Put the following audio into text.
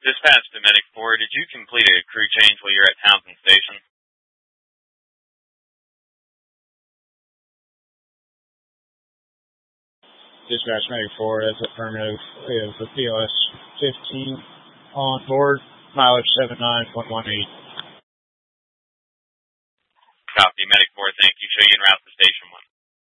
Dispatch to Medic 4, did you complete a crew change while you're at Townsend Station? Dispatch Medic 4, that's affirmative. We have the POS 15 on board, mileage 79118. Copy, Medic 4, thank you. Show you en route to Station 1.